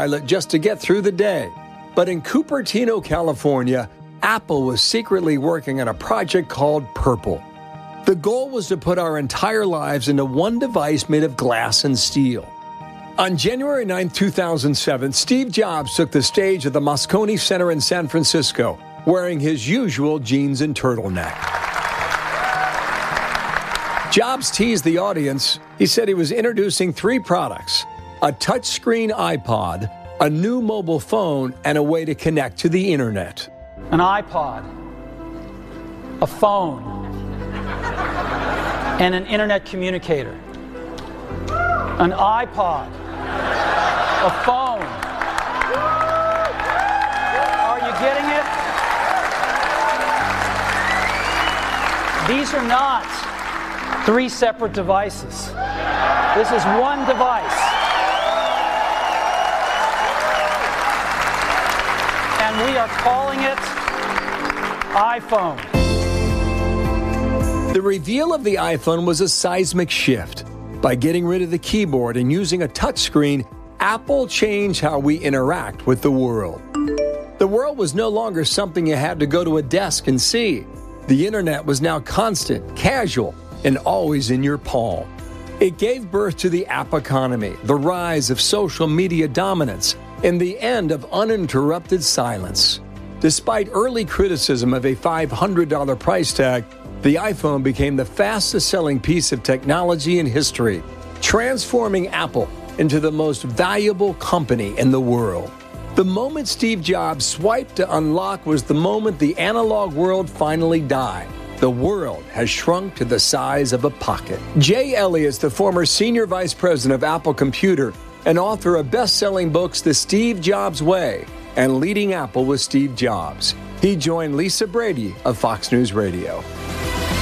autopilot just to get through the day. But in Cupertino, California, Apple was secretly working on a project called Purple. The goal was to put our entire lives into one device made of glass and steel. On January 9, 2007, Steve Jobs took the stage at the Moscone Center in San Francisco, wearing his usual jeans and turtleneck. Jobs teased the audience. He said he was introducing 3 products: a touchscreen iPod, a new mobile phone, and a way to connect to the internet. An iPod, a phone, and an internet communicator. An iPod, a phone. Are you getting it? These are not 3 separate devices. This is one device. And we are calling it iPhone. The reveal of the iPhone was a seismic shift. By getting rid of the keyboard and using a touchscreen, Apple changed how we interact with the world. The world was no longer something you had to go to a desk and see. The internet was now constant, casual, and always in your palm. It gave birth to the app economy, the rise of social media dominance, and the end of uninterrupted silence. Despite early criticism of a $500 price tag, the iPhone became the fastest-selling piece of technology in history, transforming Apple into the most valuable company in the world. The moment Steve Jobs swiped to unlock was the moment the analog world finally died. The world has shrunk to the size of a pocket. Jay Elliott's the former senior vice president of Apple Computer and author of best-selling books The Steve Jobs Way and Leading Apple with Steve Jobs. He joined Lisa Brady of Fox News Radio.